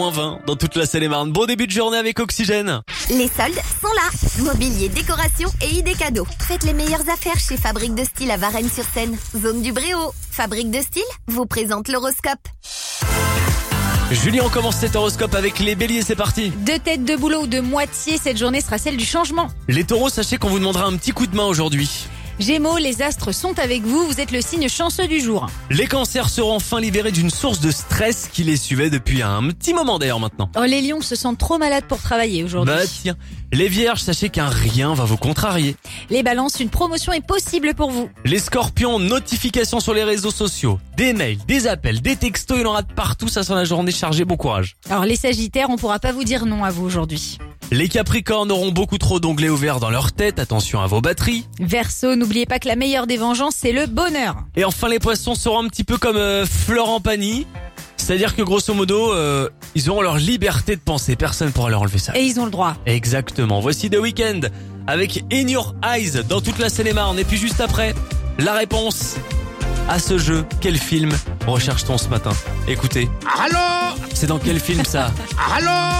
-20 dans toute la Seine-et-Marne. Bon début de journée avec Oxygène. Les soldes sont là. Mobilier, décoration et idées cadeaux. Faites les meilleures affaires chez Fabrique de Style à Varennes-sur-Seine. Zone du Bréau. Fabrique de Style vous présente l'horoscope. Julie, on commence cet horoscope avec les béliers, c'est parti. 2 têtes de boulot ou de moitié, cette journée sera celle du changement. Les taureaux, sachez qu'on vous demandera un petit coup de main aujourd'hui. Gémeaux, les astres sont avec vous, vous êtes le signe chanceux du jour. Les cancers seront enfin libérés d'une source de stress qui les suivait depuis un petit moment d'ailleurs maintenant. Oh, les lions se sentent trop malades pour travailler aujourd'hui. Bah tiens, les vierges, sachez qu'un rien va vous contrarier. Les balances, une promotion est possible pour vous. Les scorpions, notifications sur les réseaux sociaux, des mails, des appels, des textos, il en rate partout, ça sent la journée chargée, bon courage. Alors les sagittaires, on pourra pas vous dire non à vous aujourd'hui. Les capricornes auront beaucoup trop d'onglets ouverts dans leur tête, attention à vos batteries. Verseau, n'oubliez pas que la meilleure des vengeances, c'est le bonheur. Et enfin les poissons seront un petit peu comme Florent Pagny, c'est-à-dire que grosso modo, ils auront leur liberté de penser, personne pourra leur enlever ça. Et ils ont le droit. Exactement, voici The Weeknd avec In Your Eyes dans toute la Seine-et-Marne. Et puis juste après, la réponse à ce jeu. Quel film recherche-t-on ce matin? Écoutez. Allô? C'est dans quel film ça? Allô?